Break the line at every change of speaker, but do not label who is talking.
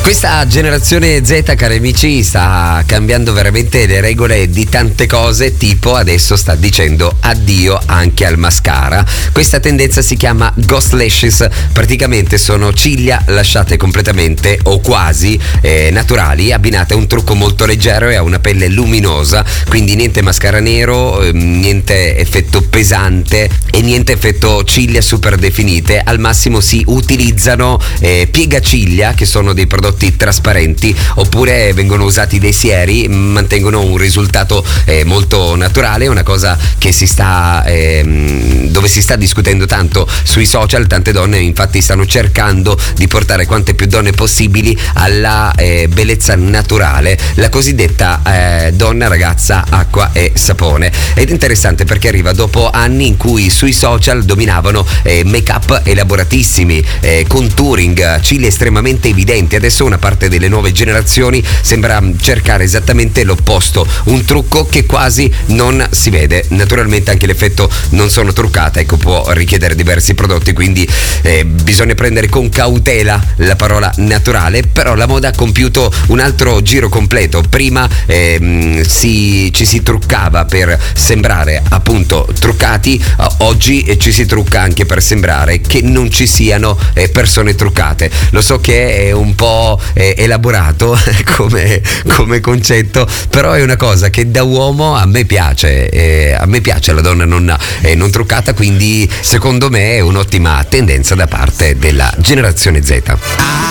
Questa generazione Z, cari amici, sta cambiando veramente le regole di tante cose, tipo adesso sta dicendo addio anche al mascara. Questa tendenza si chiama Ghost Lashes, praticamente sono ciglia lasciate completamente o quasi naturali, abbinate a un trucco molto leggero e a una pelle luminosa, quindi niente mascara nero, niente effetto pesante e niente effetto ciglia super definite. Al massimo si utilizzano piegaciglia, che sono dei prodotti trasparenti, oppure vengono usati dei sieri, mantengono un risultato molto naturale. Una cosa che si sta dove si sta discutendo tanto sui social. Tante donne infatti stanno cercando di portare quante più donne possibili alla bellezza naturale, la cosiddetta donna, ragazza, acqua e sapone. Ed è interessante perché arriva dopo anni in cui sui social dominavano make up elaboratissimi, contouring, ciglia estremamente evidenti. Adesso una parte delle nuove generazioni sembra cercare esattamente l'opposto, un trucco che quasi non si vede. Naturalmente anche l'effetto non sono truccata, ecco, può richiedere diversi prodotti, quindi bisogna prendere con cautela la parola naturale. Però la moda ha compiuto un altro giro completo. Prima ci si truccava per sembrare appunto truccati, oggi ci si trucca anche per sembrare che non ci siano persone truccate. Lo so che è un po' elaborato come concetto, però è una cosa che da uomo a me piace. A me piace la donna non truccata, quindi secondo me è un'ottima tendenza da parte della generazione Z.